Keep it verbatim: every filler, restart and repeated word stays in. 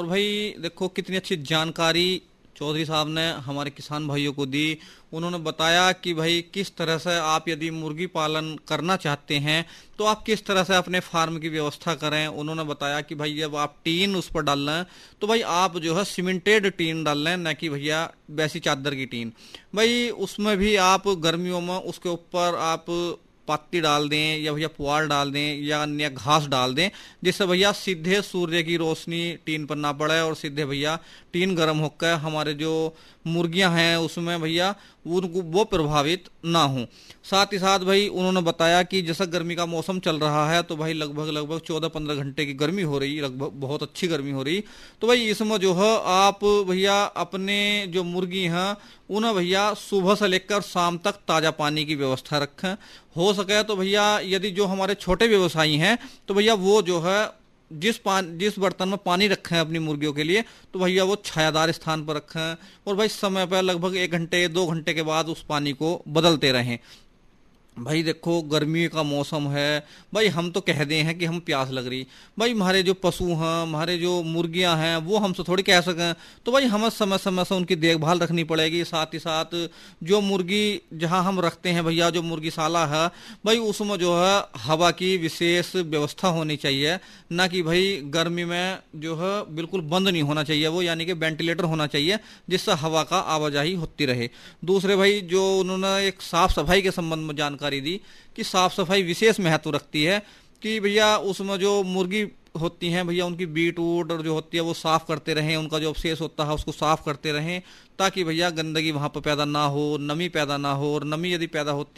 और भाई देखो कितनी अच्छी जानकारी चौधरी साहब ने हमारे किसान भाइयों को दी। उन्होंने बताया कि भाई किस तरह से आप यदि मुर्गी पालन करना चाहते हैं तो आप किस तरह से अपने फार्म की व्यवस्था करें। उन्होंने बताया कि भाई जब आप टीन उस पर डाल रहे हैं तो भाई आप जो है सीमेंटेड टीन डाल रहे हैं, न कि भैया वैसी चादर की टीन। भाई उसमें भी आप गर्मियों में उसके ऊपर आप पत्ती डाल दें या भैया पुआल डाल दें या अन्य घास डाल दें, जिससे भैया सीधे सूर्य की रोशनी टीन पर ना पड़े और सीधे भैया टीन गर्म होकर हमारे जो मुर्गियां हैं उसमें भैया उनको वो प्रभावित ना हो। साथ ही साथ भाई उन्होंने बताया कि जैसा गर्मी का मौसम चल रहा है तो भाई लगभग लगभग चौदह पंद्रह घंटे की गर्मी हो रही, लगभग बहुत अच्छी गर्मी हो रही। तो भाई इसमें जो है आप भैया अपने जो मुर्गी हैं उन्हें भैया सुबह से लेकर शाम तक ताजा पानी की व्यवस्था रखें। हो सके तो भैया यदि जो हमारे छोटे व्यवसायी हैं तो भैया वो जो है जिस पान जिस बर्तन में पानी रखें अपनी मुर्गियों के लिए तो भैया वो छायादार स्थान पर रखें और भाई समय पर लगभग एक घंटे दो घंटे के बाद उस पानी को बदलते रहें। भाई देखो गर्मी का मौसम है, भाई हम तो कह दे हैं कि हम प्यास लग रही, भाई हमारे जो पशु हैं हमारे जो मुर्गियां हैं वो हमसे थोड़ी कह सकें, तो भाई हमें समय समय से उनकी देखभाल रखनी पड़ेगी। साथ ही साथ जो मुर्गी जहां हम रखते हैं भैया जो मुर्गीशाला है भाई उसमें जो है हवा की विशेष व्यवस्था होनी चाहिए, ना कि भाई गर्मी में जो है बिल्कुल बंद नहीं होना चाहिए वो, यानी कि वेंटिलेटर होना चाहिए जिससे हवा का आवाजाही होती रहे। दूसरे भाई जो उन्होंने एक साफ सफाई के संबंध में जानकारी दी कि साफ सफाई विशेष महत्व रखती है कि भैया उसमें जो मुर्गी होती हैं भैया उनकी बीट वूट और जो होती है वो साफ करते रहें, उनका जो अवशेष होता है उसको साफ करते रहें ताकि भैया गंदगी वहां पर पैदा ना हो, नमी पैदा ना हो। और नमी यदि पैदा होती